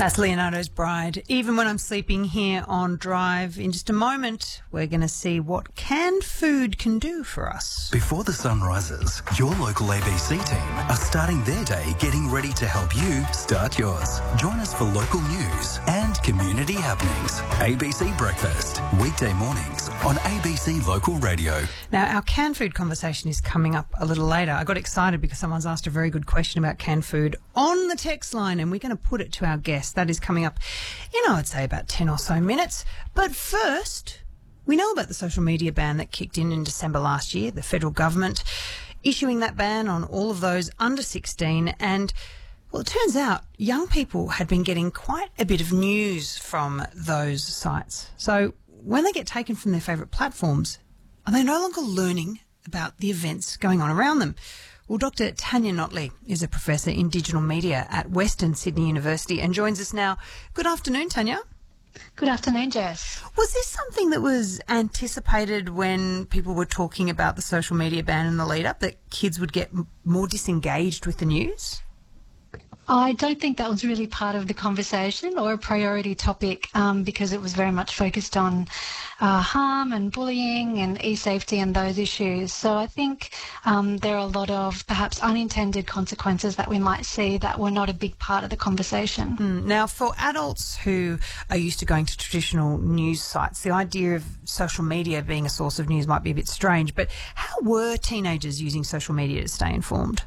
That's Leonardo's Bride. Even when I'm sleeping here on Drive, in just a moment, we're going to see what canned food can do for us. Before the sun rises, your local ABC team are starting their day getting ready to help you start yours. Join us for local news and community happenings. ABC Breakfast, weekday mornings on ABC Local Radio. Now, our canned food conversation is coming up a little later. I got excited because someone's asked a very good question about canned food on the text line, and we're going to put it to our guest. That is coming up in, I'd say, about 10 or so minutes. But first, we know about the social media ban that kicked in December last year, the federal government issuing that ban on all of those under 16. And, well, it turns out young people had been getting quite a bit of news from those sites. So when they get taken from their favourite platforms, are they no longer learning about the events going on around them? Well, Dr. Tanya Notley is a professor in digital media at Western Sydney University and joins us now. Good afternoon, Tanya. Good afternoon, Jess. Was this something that was anticipated when people were talking about the social media ban in the lead-up, that kids would get more disengaged with the news? I don't think that was really part of the conversation or a priority topic because it was very much focused on harm and bullying and e-safety and those issues. So I think there are a lot of perhaps unintended consequences that we might see that were not a big part of the conversation. Now, for adults who are used to going to traditional news sites, the idea of social media being a source of news might be a bit strange, but how were teenagers using social media to stay informed?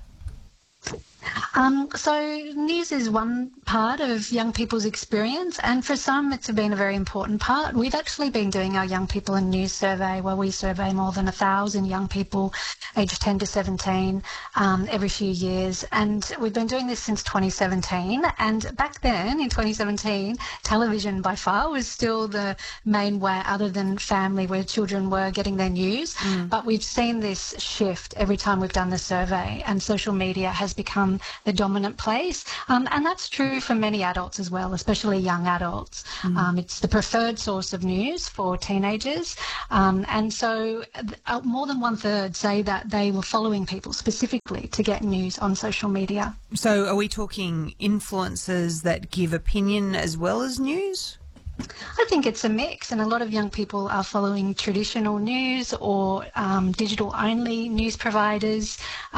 So news is one part of young people's experience, and for some it's been a very important part. We've actually been doing our Young People in News survey, where we survey more than 1,000 young people aged 10 to 17 every few years, and we've been doing this since 2017. And back then, in 2017, television by far was still the main way, other than family, where children were getting their news. But we've seen this shift every time we've done the survey, and social media has become the dominant place. And that's true for many adults as well, especially young adults. It's the preferred source of news for teenagers. And so more than 1/3 say that they were following people specifically to get news on social media. So are we talking influencers that give opinion as well as news? I think it's a mix, and a lot of young people are following traditional news or digital-only news providers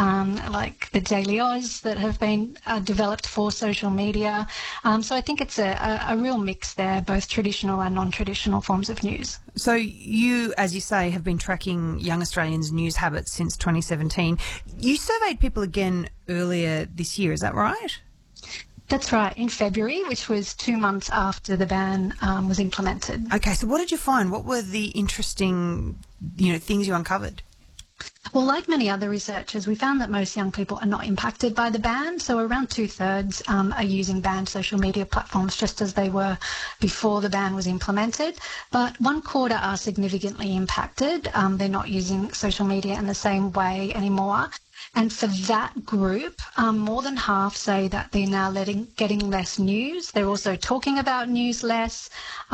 like the Daily Oz that have been developed for social media. So I think it's a real mix there, both traditional and non-traditional forms of news. So you, as you say, have been tracking young Australians' news habits since 2017. You surveyed people again earlier this year, is that right? That's right, in February, which was 2 months after the ban was implemented. Okay, so what did you find? What were the interesting, things you uncovered? Well, like many other researchers, we found that most young people are not impacted by the ban. So around 2/3 are using banned social media platforms just as they were before the ban was implemented. But 1/4 are significantly impacted. They're not using social media in the same way anymore. And for that group, more than half say that they're now getting less news. They're also talking about news less.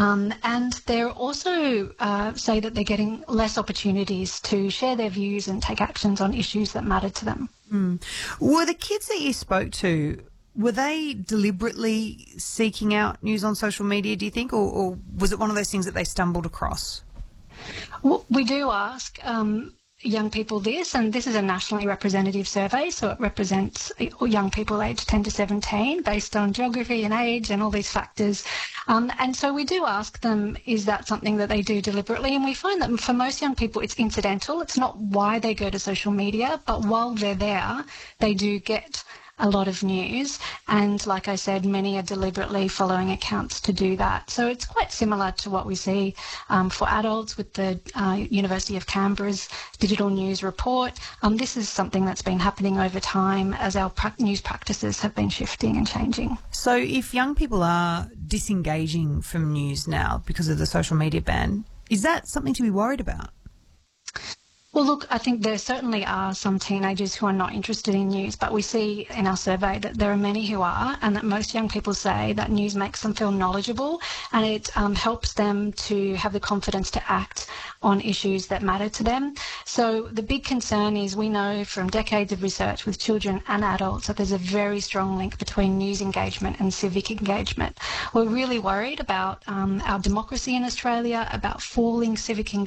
And they're also say that they're getting less opportunities to share their views and take actions on issues that matter to them. Were the kids that you spoke to, were they deliberately seeking out news on social media, do you think, or was it one of those things that they stumbled across? Well, we do ask young people this, and this is a nationally representative survey, so it represents young people aged 10 to 17 based on geography and age and all these factors. And so we do ask them, is that something that they do deliberately? And we find that for most young people it's incidental. It's not why they go to social media, but while they're there, they do get a lot of news, and like I said, many are deliberately following accounts to do that. So it's quite similar to what we see for adults with the University of Canberra's Digital News Report. This is something that's been happening over time as our news practices have been shifting and changing. So if young people are disengaging from news now because of the social media ban, is that something to be worried about? Well, look, I think there certainly are some teenagers who are not interested in news, but we see in our survey that there are many who are, and that most young people say that news makes them feel knowledgeable, and it helps them to have the confidence to act on issues that matter to them. So the big concern is, we know from decades of research with children and adults that there's a very strong link between news engagement and civic engagement. We're really worried about our democracy in Australia, about falling civic engagement